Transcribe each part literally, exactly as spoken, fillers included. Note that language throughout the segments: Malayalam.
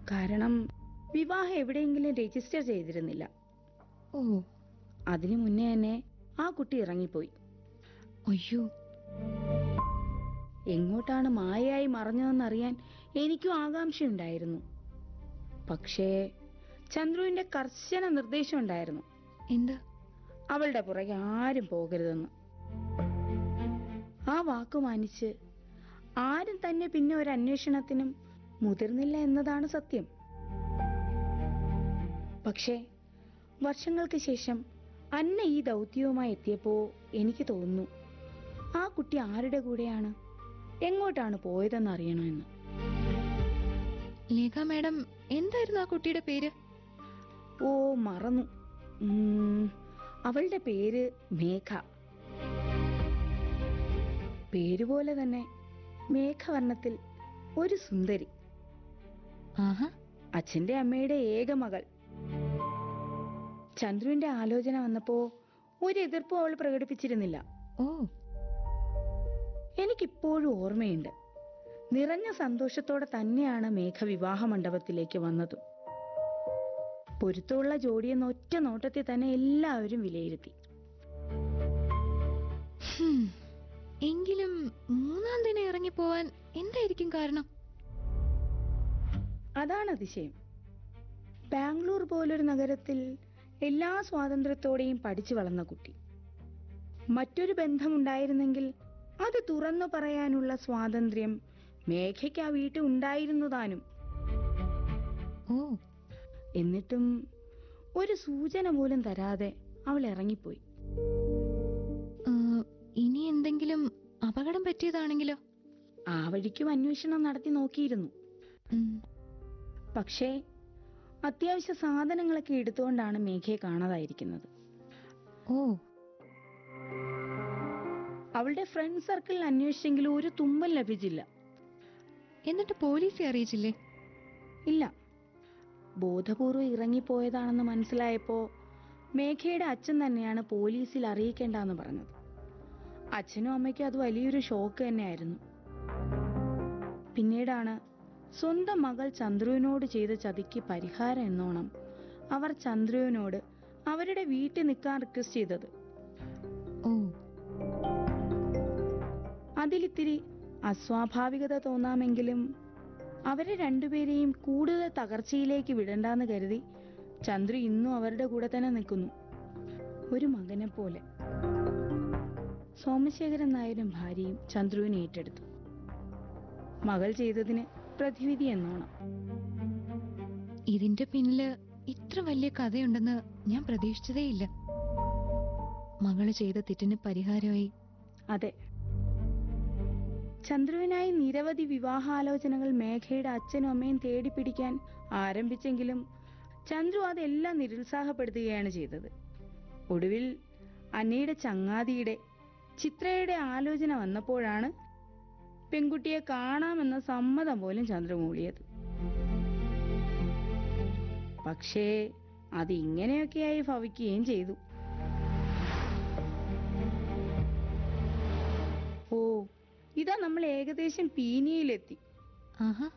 കാരണം വിവാഹം എവിടെയെങ്കിലും രജിസ്റ്റർ ചെയ്തിരുന്നില്ല. ഓ, അതിനു മുന്നേ തന്നെ ആ കുട്ടി ഇറങ്ങിപ്പോയി. അയ്യോ. എങ്ങോട്ടാണ് മായയായി മറഞ്ഞതെന്നറിയാൻ എനിക്കും ആകാംക്ഷയുണ്ടായിരുന്നു. പക്ഷേ ചന്ദ്രുവിന്റെ കർശന നിർദ്ദേശം ഉണ്ടായിരുന്നു, എന്താ? അവളുടെ പുറകെ ആരും പോകരുതെന്ന്. ആ വാക്കു മാനിച്ച് ആരും തന്നെ പിന്നെ ഒരു അന്വേഷണത്തിനും മുതിർന്നില്ല എന്നതാണ് സത്യം. പക്ഷേ വർഷങ്ങൾക്ക് ശേഷം അന്ന ഈ ദൗത്യവുമായി എത്തിയപ്പോ എനിക്ക് തോന്നുന്നു, ആ കുട്ടി ആരുടെ കൂടെയാണ്, എങ്ങോട്ടാണ് പോയതെന്ന് അറിയണമെന്ന്. ലേഖ മാഡം, എന്തായിരുന്നു ആ കുട്ടിയുടെ പേര്? ഓ, മറന്നു. ഉം, അവളുടെ പേര് മേഘ. പേരുപോലെ തന്നെ മേഘവർണ്ണത്തിൽ ഒരു സുന്ദരി. ആഹാ. അച്ഛന്റെ അമ്മയുടെ ഏക മകൾ. ചന്ദ്രുവിന്റെ ആലോചന വന്നപ്പോ ഒരു എതിർപ്പും അവൾ പ്രകടിപ്പിച്ചിരുന്നില്ല. ഓ, എനിക്കിപ്പോഴും ഓർമ്മയുണ്ട്. നിറഞ്ഞ സന്തോഷത്തോടെ തന്നെയാണ് മേഘ വിവാഹ മണ്ഡപത്തിലേക്ക് വന്നതും. പൊരുത്തമുള്ള ജോഡിയെന്ന ഒറ്റ നോട്ടത്തിൽ തന്നെ എല്ലാവരും വിലയിരുത്തി. ഹും, എങ്കിലും മൂന്നാം ദിനം ഇറങ്ങിപ്പോവാൻ എന്തായിരിക്കും കാരണം? അതാണ് അതിശയം. ബാംഗ്ലൂർ പോലൊരു നഗരത്തിൽ എല്ലാ സ്വാതന്ത്ര്യത്തോടെയും പഠിച്ചു വളർന്ന കുട്ടി. മറ്റൊരു ബന്ധമുണ്ടായിരുന്നെങ്കിൽ അത് തുറന്നു പറയാനുള്ള സ്വാതന്ത്ര്യം മേഘയ്ക്ക് ആ വീട്ടിൽ ഉണ്ടായിരുന്നതാനും. ഓ, എന്നിട്ടും ഒരു സൂചന പോലും തരാതെ അവൾ ഇറങ്ങിപ്പോയി. ആ, ഇനി എന്തെങ്കിലും അപകടം പറ്റിയതാണെങ്കിലോ? ആ വഴിക്കും അന്വേഷണം നടത്തി നോക്കിയിരുന്നു. ഉം. പക്ഷേ അത്യാവശ്യ സാധനങ്ങളൊക്കെ എടുത്തുകൊണ്ടാണ് മേഘയെ കാണാതായിരിക്കുന്നത്. ഓ, അവളുടെ ഫ്രണ്ട് സർക്കിളിൽ അന്വേഷിച്ചെങ്കിലും ഒരു തുമ്പൽ ലഭിച്ചില്ല. എന്നിട്ട് പോലീസെ അറിയിച്ചില്ലേ? ഇല്ല. ബോധപൂർവം ഇറങ്ങിപ്പോയതാണെന്ന് മനസ്സിലായപ്പോ മേഘയുടെ അച്ഛൻ തന്നെയാണ് പോലീസിൽ അറിയിക്കേണ്ടെന്ന് പറഞ്ഞത്. അച്ഛനും അമ്മയ്ക്കും അത് വലിയൊരു ഷോക്ക് തന്നെയായിരുന്നു. പിന്നീടാണ് സ്വന്തം മകൾ ചന്ദ്രുവിനോട് ചെയ്ത ചതിക്ക് പരിഹാരം എന്നോണം അവർ ചന്ദ്രുവിനോട് അവരുടെ വീട്ടിൽ നിൽക്കാൻ റിക്വസ്റ്റ് ചെയ്തത്. ഓ, അതിലിത്തിരി അസ്വാഭാവികത തോന്നാമെങ്കിലും അവരെ രണ്ടുപേരെയും കൂടുതൽ തകർച്ചയിലേക്ക് വിടണ്ടെന്ന് കരുതി ചന്ദ്രു ഇന്നും അവരുടെ കൂടെ തന്നെ നിൽക്കുന്നു, ഒരു മകനെ പോലെ. സോമശേഖരൻ നായരും ഭാര്യയും ചന്ദ്രുവിനെ ഏറ്റെടുത്തു, മകൾ ചെയ്തതിന് പ്രതിവിധി എന്നോണം. ഇതിന്റെ പിന്നില് ഇത്ര വലിയ കഥയുണ്ടെന്ന് ഞാൻ പ്രതീക്ഷിച്ചതേയില്ല. മകള് ചെയ്ത തെറ്റിന് പരിഹാരമായി. അതെ, ചന്ദ്രുവിനായി നിരവധി വിവാഹാലോചനകൾ മേഘയുടെ അച്ഛനും അമ്മയും തേടിപ്പിടിക്കാൻ ആരംഭിച്ചെങ്കിലും ചന്ദ്രു അതെല്ലാം നിരുത്സാഹപ്പെടുത്തുകയാണ് ചെയ്തത്. ഒടുവിൽ അന്നയുടെ ചങ്ങാതിയുടെ ചിത്രയുടെ ആലോചന വന്നപ്പോഴാണ് പെൺകുട്ടിയെ കാണാമെന്ന സമ്മതം പോലും ചന്ദ്രു മൂളിയത്. പക്ഷേ അത് ഇങ്ങനെയൊക്കെയായി ഭവിക്കുകയും ചെയ്തു. ഓ, ഇതാ നമ്മൾ ഏകദേശം പീനിയിലെത്തി. ആഹാ.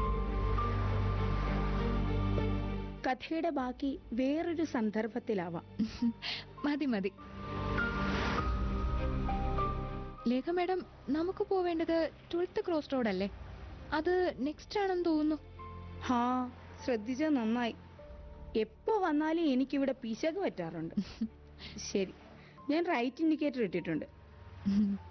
കഥയുടെ ബാക്കി വേറൊരു സന്ദർഭത്തിലാവാം. മതി മതി. ലേഖ മാഡം, നമുക്ക് പോവേണ്ടത് ട്വൽത്ത് ക്രോസ് റോഡ് അല്ലേ? അത് നെക്സ്റ്റ് ആണെന്ന് തോന്നുന്നു. ഹാ, ശ്രദ്ധിച്ചത് നന്നായി. എപ്പോ വന്നാലും എനിക്കിവിടെ പിശക് പറ്റാറുണ്ട്. ശരി, ഞാൻ റൈറ്റ് ഇൻഡിക്കേറ്റർ ഇട്ടിട്ടുണ്ട്.